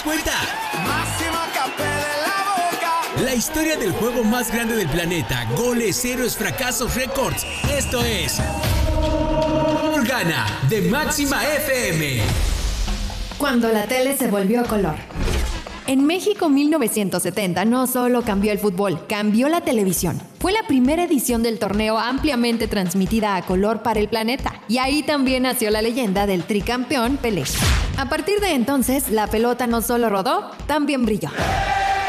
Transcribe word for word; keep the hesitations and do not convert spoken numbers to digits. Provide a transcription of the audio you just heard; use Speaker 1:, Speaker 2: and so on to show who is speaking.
Speaker 1: cuenta?
Speaker 2: Máxima Capé de la boca.
Speaker 1: La historia del juego más grande del planeta. Goles, héroes, fracasos, récords. Esto es Gana de Máxima F M.
Speaker 3: Cuando la tele se volvió a color. En México mil novecientos setenta no solo cambió el fútbol, cambió la televisión. Fue la primera edición del torneo ampliamente transmitida a color para el planeta. Y ahí también nació la leyenda del tricampeón Pelé. A partir de entonces, la pelota no solo rodó, también brilló.